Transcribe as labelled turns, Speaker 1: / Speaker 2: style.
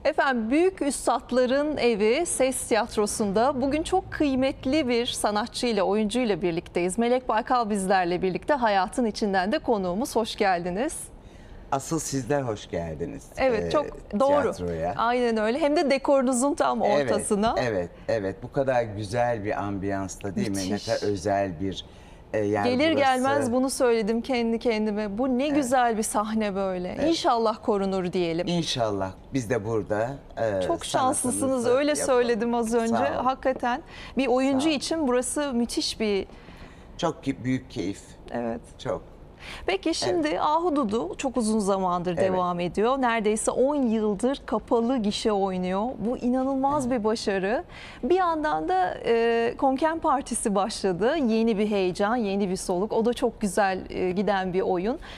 Speaker 1: Efendim, büyük üstatların evi Ses Tiyatrosu'nda bugün çok kıymetli bir sanatçıyla, oyuncuyla birlikteyiz. Melek Baykal bizlerle birlikte, hayatın içinden de konuğumuz. Hoş geldiniz.
Speaker 2: Asıl sizler hoş geldiniz.
Speaker 1: Evet, çok doğru.
Speaker 2: Tiyatroya.
Speaker 1: Aynen öyle. Hem de dekorunuzun tam ortasına.
Speaker 2: Evet. Bu kadar güzel bir ambiyansta değil mi?
Speaker 1: Müthiş.
Speaker 2: Ne kadar özel bir yer
Speaker 1: Gelir
Speaker 2: burası.
Speaker 1: gelmez bunu söyledim kendi kendime. Bu ne güzel bir sahne böyle. İnşallah korunur diyelim.
Speaker 2: İnşallah biz de burada
Speaker 1: Çok şanslısınız,
Speaker 2: sanatımızı
Speaker 1: öyle
Speaker 2: yapalım.
Speaker 1: söyledim az önce.
Speaker 2: Sağ olun.
Speaker 1: Hakikaten bir oyuncu
Speaker 2: Sağ olun.
Speaker 1: için burası müthiş bir...
Speaker 2: Çok büyük keyif.
Speaker 1: Evet.
Speaker 2: Çok.
Speaker 1: Peki şimdi Ahududu çok uzun zamandır
Speaker 2: Evet.
Speaker 1: devam ediyor. Neredeyse 10 yıldır kapalı gişe oynuyor. Bu inanılmaz bir başarı. Bir yandan da Konken Partisi başladı. Yeni bir heyecan, yeni bir soluk. O da çok güzel giden bir oyun.